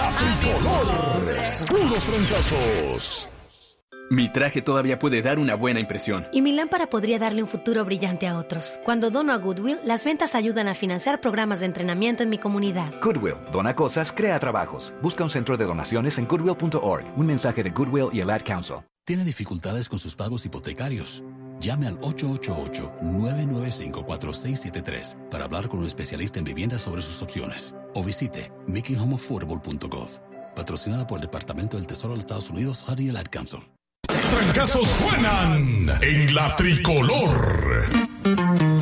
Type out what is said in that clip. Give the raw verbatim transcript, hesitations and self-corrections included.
La Tricolor. Puros trancazos. Mi traje todavía puede dar una buena impresión. Y mi lámpara podría darle un futuro brillante a otros. Cuando dono a Goodwill, las ventas ayudan a financiar programas de entrenamiento en mi comunidad. Goodwill, dona cosas, crea trabajos. Busca un centro de donaciones en goodwill punto org. Un mensaje de Goodwill y el Ad Council. ¿Tiene dificultades con sus pagos hipotecarios? Llame al ocho ocho ocho, nueve nueve cinco, cuatro seis siete tres para hablar con un especialista en vivienda sobre sus opciones. O visite making home affordable punto gov. Patrocinada por el Departamento del Tesoro de los Estados Unidos y el Ad Council. Trancazos suenan en La Tricolor.